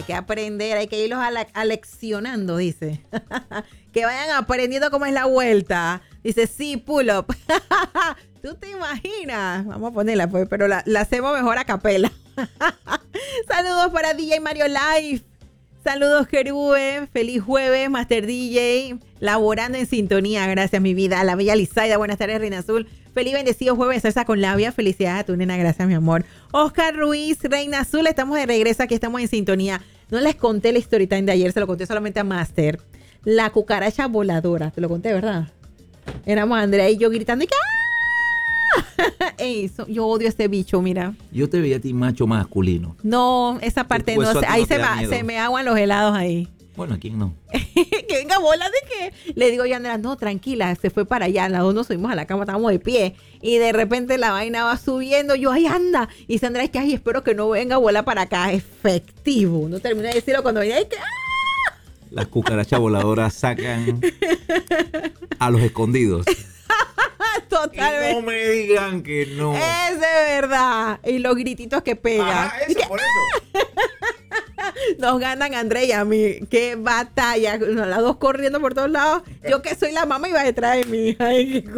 hay que aprender, hay que irlos aleccionando, dice. Que vayan aprendiendo cómo es la vuelta. Dice, sí, pull up. ¿Tú te imaginas? Vamos a ponerla, pues, pero la hacemos mejor a capela. Saludos para DJ Mario Live. Saludos, Jerube. Feliz jueves, Master DJ. Laborando en sintonía. Gracias, mi vida. La bella Lizaida. Buenas tardes, Reina Azul. Feliz bendecido jueves, salsa con labia. Felicidades a tu nena. Gracias, mi amor. Oscar Ruiz, Reina Azul. Estamos de regreso. Aquí estamos en sintonía. No les conté la story time de ayer. Se lo conté solamente a Master. La cucaracha voladora. Te lo conté, ¿verdad? Éramos Andrea y yo gritando. Y que, ¡ah! Yo odio a este bicho, mira. Yo te veía a ti macho masculino. No, esa parte no sé. Ahí se me aguan los helados ahí. Bueno, ¿a quién no? Que venga bola de que le digo yo a Andrea, no, tranquila, se fue para allá. Las dos nos subimos a la cama, estábamos de pie. Y de repente la vaina va subiendo. Yo, ay, anda. Y Sandra, es que, ay, espero que no venga bola para acá. Efectivo. No terminé de decirlo cuando venía. Ay, que, ¡ah! Las cucarachas voladoras sacan a los escondidos. Totalmente. Y no me digan que no. Es de verdad. Y los grititos que pegan. Ajá, eso, por eso. Nos ganan Andrea y a mí. Qué batalla. Las dos corriendo por todos lados. Yo que soy la mamá iba detrás de mi hija.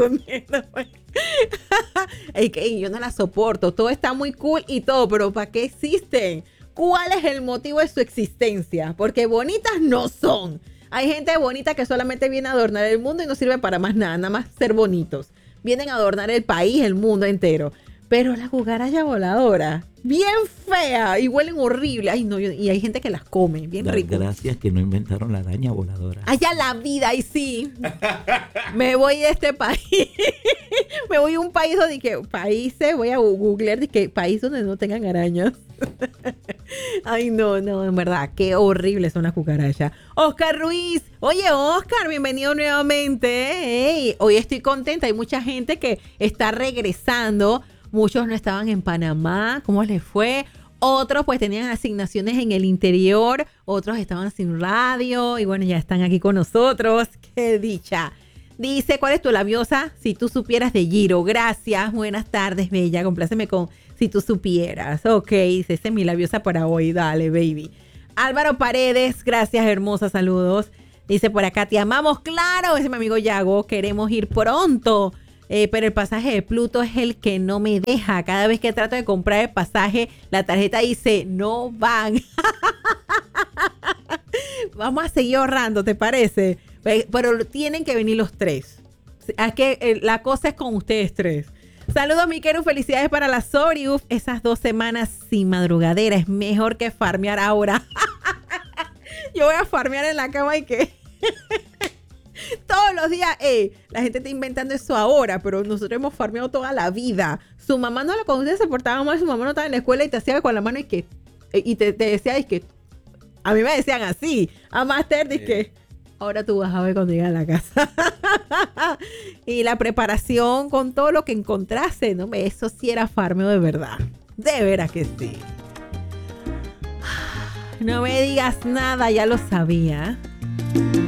Es que yo no la soporto. Todo está muy cool y todo, pero ¿para qué existen? ¿Cuál es el motivo de su existencia? Porque bonitas no son. Hay gente bonita que solamente viene a adornar el mundo y no sirve para más nada, nada más ser bonitos. Vienen a adornar el país, el mundo entero. Pero la cucaracha voladora, bien fea y huelen horrible. Ay, no, y hay gente que las come, bien rico. Gracias que no inventaron la araña voladora. Allá la vida, y sí. Me voy de este país. Me voy a un país donde voy a googlear de que país donde no tengan arañas. Ay, no, en verdad, qué horrible son las cucarachas. Oscar Ruiz, oye, Oscar, bienvenido nuevamente. Hey, hoy estoy contenta, hay mucha gente que está regresando. Muchos no estaban en Panamá, ¿cómo les fue? Otros pues tenían asignaciones en el interior, otros estaban sin radio y bueno, ya están aquí con nosotros. ¡Qué dicha! Dice, ¿cuál es tu labiosa? Si tú supieras de Giro. Gracias, buenas tardes, bella. Compláceme con si tú supieras. Ok, dice, esa es mi labiosa para hoy. Dale, baby. Álvaro Paredes, gracias, hermosa, saludos. Dice por acá, te amamos, claro. Ese es mi amigo Yago, queremos ir pronto. Pero el pasaje de Pluto es el que no me deja. Cada vez que trato de comprar el pasaje, la tarjeta dice, no van. Vamos a seguir ahorrando, ¿te parece? Pero tienen que venir los tres. Es que la cosa es con ustedes tres. Saludos, Miquero. Felicidades para la Sori. Uf, esas 2 semanas sin madrugadera es mejor que farmear ahora. Yo voy a farmear en la cama y que... Todos los días, la gente está inventando eso ahora, pero nosotros hemos farmeado toda la vida. Su mamá no la conocía, se portaba mal, su mamá no estaba en la escuela y te hacía con la mano y te decía, es que a mí me decían así, a Master, es que ahora tú vas a ver cuando llegas a la casa. Y la preparación con todo lo que encontraste, ¿no? Eso sí era farmeo de verdad. De veras que sí. No me digas nada, ya lo sabía.